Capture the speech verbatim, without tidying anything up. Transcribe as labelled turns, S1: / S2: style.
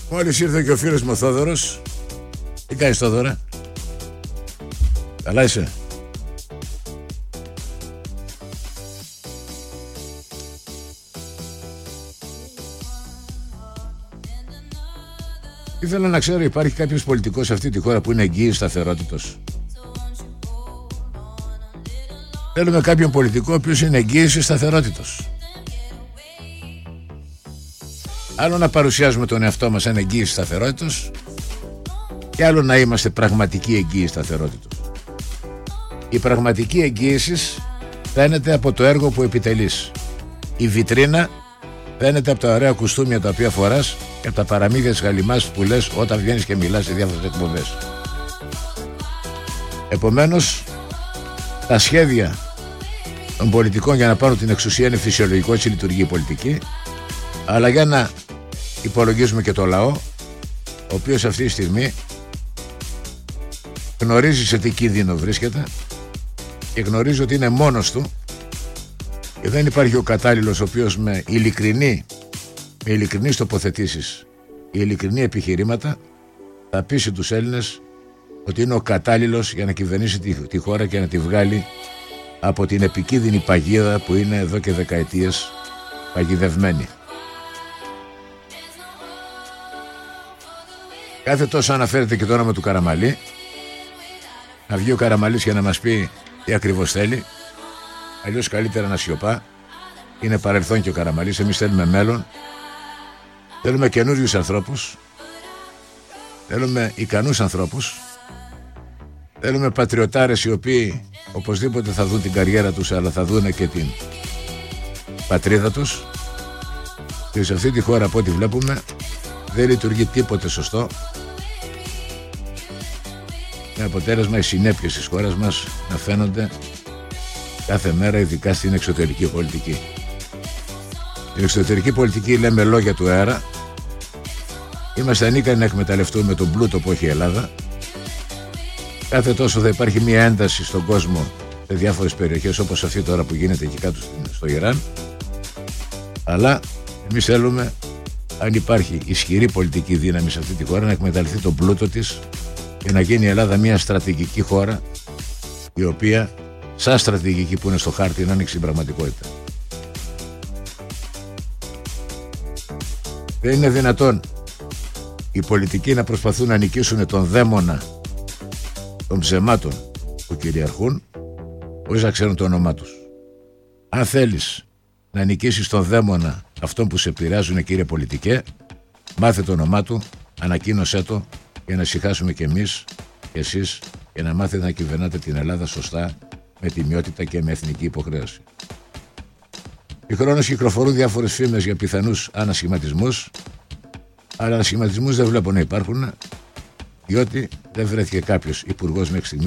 S1: Μόλις ήρθε και ο φίλος μου ο Θόδωρος. Τι κάνεις, Θόδωρα? Καλά είσαι? Ήθελα να ξέρω, υπάρχει κάποιος πολιτικός σε αυτή τη χώρα που είναι εγγύης σταθερότητος? Θέλουμε κάποιον πολιτικό ο οποίος είναι εγγύης σταθερότητος. Άλλο να παρουσιάζουμε τον εαυτό μας σαν εγγύης σταθερότητος και άλλο να είμαστε πραγματικοί εγγύης σταθερότητος. Η πραγματική εγγύηση φαίνεται από το έργο που επιτελείς. Η βιτρίνα φαίνεται από τα ωραία κουστούμια τα οποία φοράς και από τα παραμύθια της γαλιμάς που λες όταν βγαίνεις και μιλάς σε διάφορες εκπομπές. Επομένως, τα σχέδια των πολιτικών για να πάρουν την εξουσία είναι φυσιολογικό, έτσι λειτουργεί η πολιτική. Αλλά για να υπολογίζουμε και το λαό, ο οποίος αυτή τη στιγμή γνωρίζει σε τι κίνδυνο βρίσκεται και γνωρίζει ότι είναι μόνος του και δεν υπάρχει ο κατάλληλος ο οποίος με ειλικρινή με ειλικρινείς τοποθετήσεις, ειλικρινή επιχειρήματα θα πείσει τους Έλληνες ότι είναι ο κατάλληλος για να κυβερνήσει τη, τη χώρα και να τη βγάλει από την επικίνδυνη παγίδα που είναι εδώ και δεκαετίες παγιδευμένη. Κάθε τόσο αναφέρεται και το όνομα του Καραμαλή. Να βγει ο Καραμαλής για να μας πει τι ακριβώς θέλει. Αλλιώς καλύτερα να σιωπά. Είναι παρελθόν και ο Καραμαλής. Εμείς θέλουμε μέλλον. Θέλουμε καινούριους ανθρώπους. Θέλουμε ικανούς ανθρώπους. Θέλουμε πατριωτάρες οι οποίοι οπωσδήποτε θα δουν την καριέρα τους, αλλά θα δουν και την πατρίδα τους. Και σε αυτή τη χώρα, από ό,τι βλέπουμε, δεν λειτουργεί τίποτε σωστό. Με αποτέλεσμα οι συνέπειες της χώρας μας να φαίνονται κάθε μέρα, ειδικά στην εξωτερική πολιτική. Στην εξωτερική πολιτική λέμε λόγια του αέρα. Είμαστε ανίκανοι να εκμεταλλευτούμε τον πλούτο που έχει η Ελλάδα. Κάθε τόσο θα υπάρχει μια ένταση στον κόσμο σε διάφορες περιοχές, όπως αυτή τώρα που γίνεται εκεί κάτω στο Ιράν. Αλλά εμείς θέλουμε, αν υπάρχει ισχυρή πολιτική δύναμη σε αυτή τη χώρα, να εκμεταλλευτεί τον πλούτο της και να γίνει η Ελλάδα μια στρατηγική χώρα, η οποία σαν στρατηγική που είναι στο χάρτη να ανοίξει την πραγματικότητα. Δεν είναι δυνατόν οι πολιτικοί να προσπαθούν να νικήσουν τον δαίμονα των ψεμάτων που κυριαρχούν χωρίς να ξέρουν το όνομά τους. Αν θέλεις να νικήσεις τον δαίμονα αυτόν που σε επηρεάζουν, κύριε πολιτικέ, μάθε το όνομά του, ανακοίνωσέ το για να ησυχάσουμε κι εμείς και εσείς και να μάθετε να κυβερνάτε την Ελλάδα σωστά, με τιμιότητα και με εθνική υποχρέωση. Συγχρόνως κυκλοφορούν διάφορες φήμες για πιθανούς ανασχηματισμούς, αλλά ανασχηματισμούς δεν βλέπω να υπάρχουν, διότι δεν βρέθηκε κάποιος υπουργός μέχρι στιγμή